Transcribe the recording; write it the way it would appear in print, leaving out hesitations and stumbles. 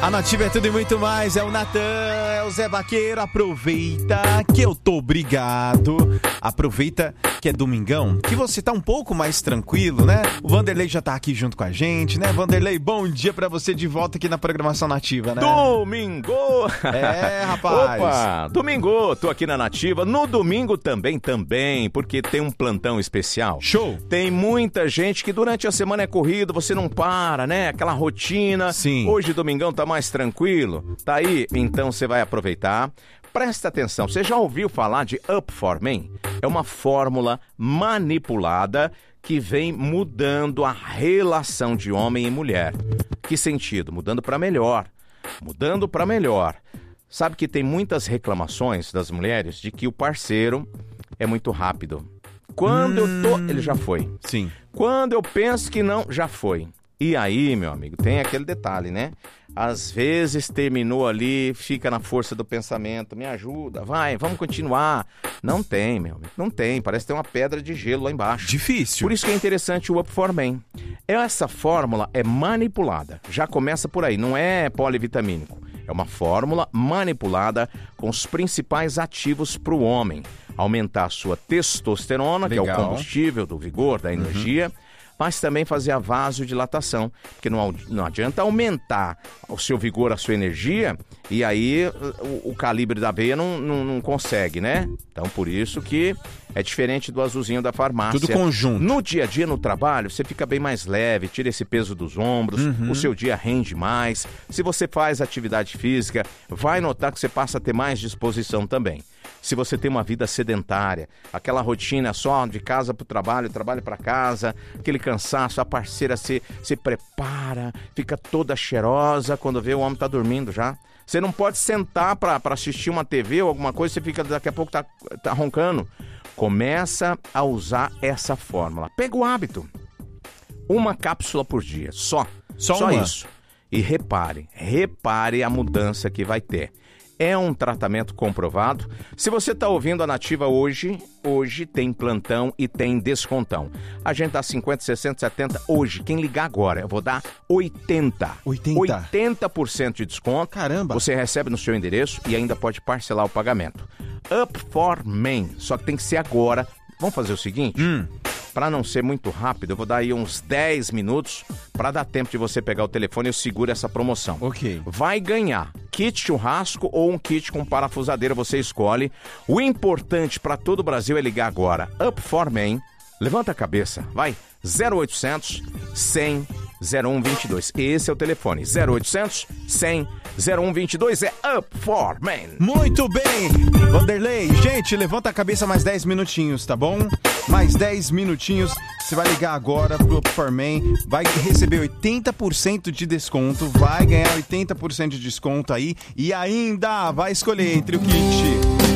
A Nativa é tudo e muito mais, é o Natan, é o Zé Vaqueiro. Aproveita que eu tô obrigado. Aproveita que é domingão, que você tá um pouco mais tranquilo, né? O Vanderlei já tá aqui junto com a gente, né? Vanderlei, bom dia pra você de volta aqui na programação Nativa, né? Domingo! É, rapaz. Opa, domingo, tô aqui na Nativa. No domingo também, porque tem um plantão especial. Show! Tem muita gente que durante a semana é corrido, você não para, né? Aquela rotina. Sim. Hoje, domingão, tá mais tranquilo. Tá aí? Então você vai aproveitar. Presta atenção, você já ouviu falar de Up for Men? É uma fórmula manipulada que vem mudando a relação de homem e mulher. Que sentido? Mudando para melhor. Mudando para melhor. Sabe que tem muitas reclamações das mulheres de que o parceiro é muito rápido. Quando eu tô... Ele já foi. Sim. Quando eu penso que não, já foi. E aí, meu amigo, tem aquele detalhe, né? Às vezes terminou ali, fica na força do pensamento, me ajuda, vai, vamos continuar. Não tem, meu amigo, não tem, parece ter uma pedra de gelo lá embaixo. Difícil. Por isso que é interessante o Up for Men. Essa fórmula é manipulada, já começa por aí, não é polivitamínico. É uma fórmula manipulada com os principais ativos para o homem. Aumentar a sua testosterona, Legal. que é o combustível do vigor, da energia, mas também fazer a vasodilatação, porque não adianta aumentar o seu vigor, a sua energia, e aí o calibre da veia não consegue, né? Então, por isso que é diferente do azulzinho da farmácia. Tudo conjunto. No dia a dia, no trabalho, você fica bem mais leve, tira esse peso dos ombros, o seu dia rende mais. Se você faz atividade física, vai notar que você passa a ter mais disposição também. Se você tem uma vida sedentária, aquela rotina só de casa para o trabalho para casa, aquele cansaço, a parceira se prepara, fica toda cheirosa quando vê o homem tá dormindo já. Você não pode sentar para assistir uma TV ou alguma coisa, você fica daqui a pouco tá roncando. Começa a usar essa fórmula. Pega o hábito. Uma cápsula por dia, só uma. isso. E repare a mudança que vai ter. É um tratamento comprovado. Se você está ouvindo a Nativa hoje tem plantão e tem descontão. A gente tá 50, 60, 70 hoje. Quem ligar agora, eu vou dar 80% de desconto. Caramba! Você recebe no seu endereço e ainda pode parcelar o pagamento. Up for Men. Só que tem que ser agora. Vamos fazer o seguinte? Para não ser muito rápido, eu vou dar aí uns 10 minutos para dar tempo de você pegar o telefone e eu seguro essa promoção. Ok. Vai ganhar kit churrasco ou um kit com parafusadeira, você escolhe. O importante para todo o Brasil é ligar agora. Up for Men. Levanta a cabeça, vai. 0800 100 0122. Esse é o telefone. 0800 100 0122 é Up for Men. Muito bem, Vanderlei, gente, levanta a cabeça mais 10 minutinhos, tá bom? Mais 10 minutinhos, você vai ligar agora pro Up for Men, vai receber 80% de desconto, vai ganhar 80% de desconto aí e ainda vai escolher entre o kit